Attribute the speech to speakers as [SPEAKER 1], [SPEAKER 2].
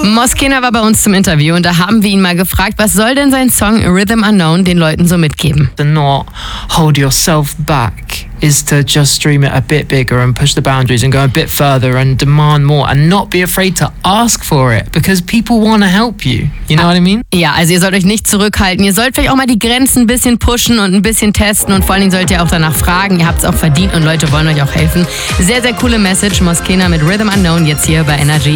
[SPEAKER 1] Moskena war bei uns zum Interview und da haben wir ihn mal gefragt, was soll denn sein Song Rhythm Unknown den Leuten so mitgeben?
[SPEAKER 2] To not hold yourself back is to just dream it a bit bigger and push the boundaries and go a bit further and demand more and not be afraid to ask for it because people want to help you. You know what I mean?
[SPEAKER 1] Ja, also ihr sollt euch nicht zurückhalten. Ihr sollt vielleicht auch mal die Grenzen ein bisschen pushen und ein bisschen testen und vor allen Dingen sollt ihr auch danach fragen. Ihr habt es auch verdient und Leute wollen euch auch helfen. Sehr, sehr coole Message. Moskena mit Rhythm Unknown jetzt hier bei Energy.